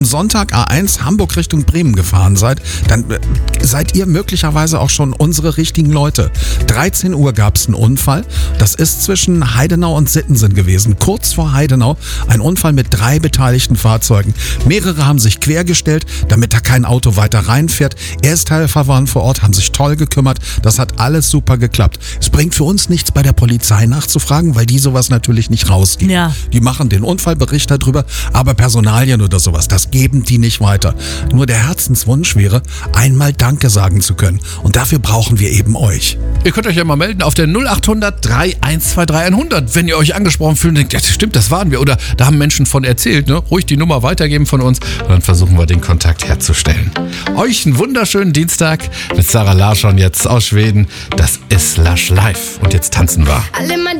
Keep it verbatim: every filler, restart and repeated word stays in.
Sonntag A eins Hamburg Richtung Bremen gefahren seid, dann äh, seid ihr möglicherweise auch schon unsere richtigen Leute. dreizehn Uhr gab es einen Unfall. Das ist zwischen Heidenau und Sittensen gewesen. Kurz vor Heidenau ein Unfall mit drei beteiligten Fahrzeugen. Mehrere haben sich quergestellt, damit da kein Auto weiter reinfährt. Ersthelfer waren vor Ort, haben sich toll gekümmert. Das hat alles super geklappt. Es bringt für uns nichts, bei der Polizei nachzufragen, weil die sowas natürlich nicht rausgeben. Ja. Die machen den Unfallbericht darüber, aber Personalien oder sowas, das geben die nicht weiter. Nur der Herzenswunsch wäre, einmal Danke sagen zu können. Und dafür brauchen wir eben euch. Ihr könnt euch ja mal melden auf der null acht hundert drei eins zwei drei hundert, wenn ihr euch angesprochen fühlt und denkt, ja stimmt, das waren wir. Oder da haben Menschen von erzählt, ne? Ruhig die Nummer weitergeben von uns und dann versuchen wir den Kontakt herzustellen. Euch einen wunderschönen Dienstag mit Sarah Larsson jetzt aus Schweden. Das ist Lush Live und jetzt tanzen wir. Alle mal